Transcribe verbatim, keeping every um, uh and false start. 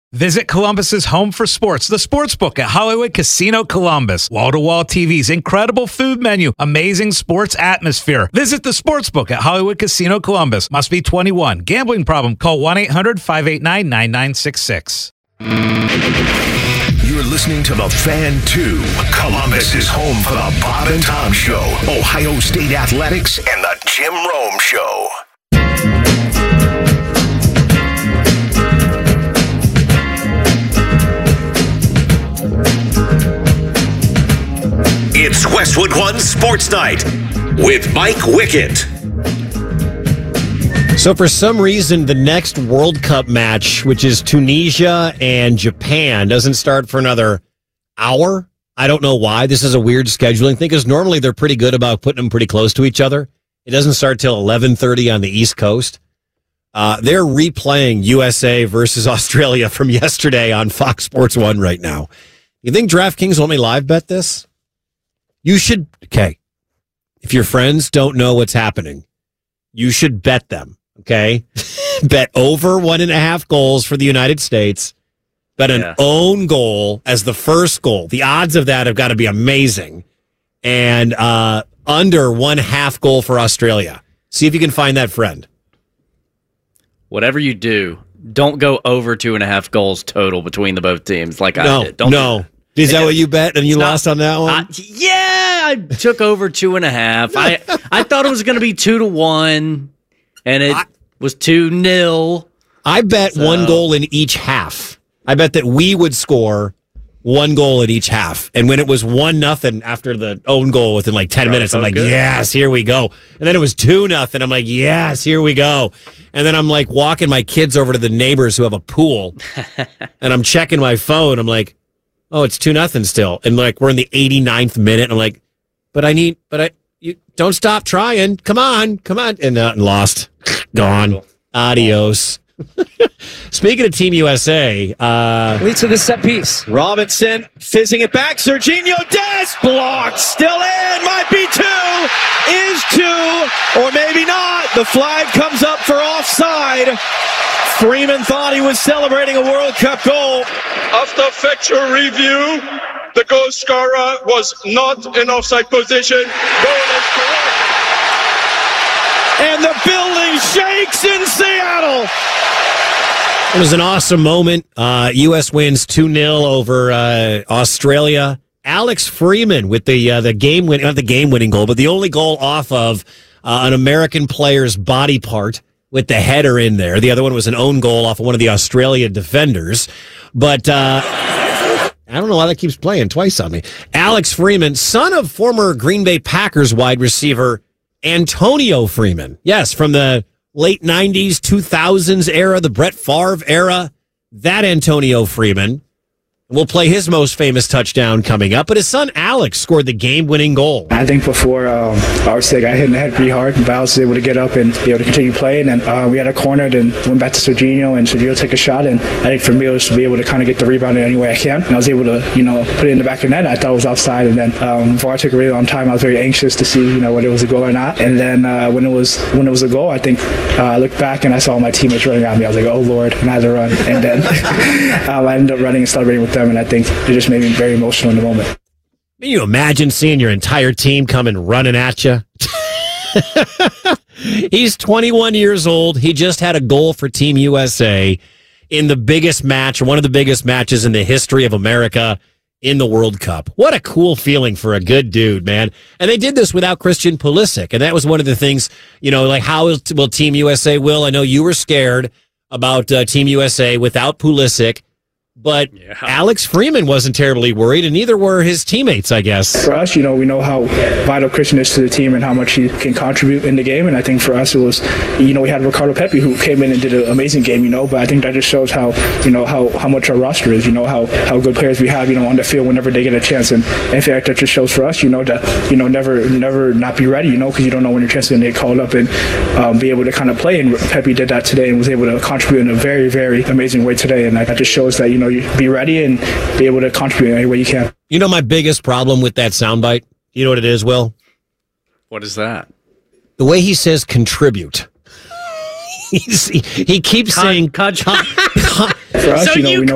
Visit Columbus's home for sports, the Sportsbook at Hollywood Casino Columbus. Wall-to-wall T Vs, incredible food menu, amazing sports atmosphere. Visit the Sportsbook at Hollywood Casino Columbus. Must be twenty-one. Gambling problem? Call one eight hundred five eight nine nine nine six six. You're listening to The Fan two. Columbus is home for the Bob and Tom Show, Ohio State Athletics, and the Jim Rome Show. It's Westwood One Sports Night with Mike Wickett. So for some reason, the next World Cup match, which is Tunisia and Japan, doesn't start for another hour. I don't know why. This is a weird scheduling thing, because normally they're pretty good about putting them pretty close to each other. It doesn't start till eleven thirty on the East Coast. Uh, they're replaying U S A versus Australia from yesterday on Fox Sports one right now. You think DraftKings will only live bet this? You should, okay, if your friends don't know what's happening, you should bet them, okay? Bet over one and a half goals for the United States. Bet an yeah. own goal as the first goal. The odds of that have got to be amazing. And uh, under one half goal for Australia. See if you can find that friend. Whatever you do, don't go over two and a half goals total between the both teams like no, I did. Don't no, do Is that what you bet and you it's lost not, on that one? I, yeah, I took over two and a half. I I thought it was going to be two to one, and it I, was two nil. I bet so. one goal in each half. I bet that we would score one goal in each half, and when it was one nothing after the own goal within like ten minutes, I'm like, good. yes, here we go. And then it was two nothing. I'm like, yes, here we go. And then I'm like walking my kids over to the neighbors who have a pool, and I'm checking my phone. I'm like, oh, it's two nothing still. And like, we're in the eighty-ninth minute. And I'm like, but I need, but I, you don't stop trying. Come on, come on. And, uh, and lost. Gone. Adios. Speaking of Team U S A, uh, leads to the set piece. Robinson fizzing it back. Serginho Dest blocked. Still in. Might be two. Is two. Or maybe not. The flag comes up for offside. Freeman thought he was celebrating a World Cup goal. After factual review, the goal scorer was not in offside position. Goal is correct. And the building shakes in Seattle. It was an awesome moment. Uh, U S wins two nil over uh, Australia. Alex Freeman with the uh, the game win, not the game winning goal, but the only goal off of uh, an American player's body part with the header in there. The other one was an own goal off of one of the Australia defenders. But uh, I don't know why that keeps playing twice on me. Alex Freeman, son of former Green Bay Packers wide receiver Antonio Freeman. Yes, from the late nineties, two thousands era, the Brett Favre era. That Antonio Freeman will play his most famous touchdown coming up, but his son Alex scored the game-winning goal. I think before um, our mistake, I hit in the head pretty hard, but I was able to get up and be able to continue playing. And uh, we had a corner, then went back to Serginho, and Serginho took a shot. And I think for me, it was to be able to kind of get the rebound in any way I can. And I was able to, you know, put it in the back of the net. I thought it was offside. And then um, before I took a really long time, I was very anxious to see, you know, whether it was a goal or not. And then uh, when it was when it was a goal, I think uh, I looked back and I saw my teammates running at me. I was like, oh Lord, and I had to run. And then um, I ended up running and celebrating with them. And I think it just made me very emotional in the moment. Can you imagine seeing your entire team coming running at you? He's twenty-one years old. He just had a goal for Team U S A in the biggest match, one of the biggest matches in the history of America in the World Cup. What a cool feeling for a good dude, man. And they did this without Christian Pulisic. And that was one of the things, you know, like how will Team U S A will? I know you were scared about uh, Team U S A without Pulisic. But yeah. Alex Freeman wasn't terribly worried, and neither were his teammates, I guess. For us, you know, we know how vital Christian is to the team and how much he can contribute in the game. And I think for us, it was, you know, we had Ricardo Pepi who came in and did an amazing game, you know. But I think that just shows how, you know, how, how much our roster is, you know, how, how good players we have, you know, on the field whenever they get a chance. And in fact, that just shows for us, you know, to, you know, never never not be ready, you know, because you don't know when your chance is going to get called up and um, be able to kind of play. And Pepi did that today and was able to contribute in a very, very amazing way today. And that just shows that, you know, you be ready and be able to contribute in any way you can. You know my biggest problem with that soundbite? You know what it is, Will? What is that? The way he says contribute. He's, he, he keeps con, saying... Con, con, con, for us, so you know, you we know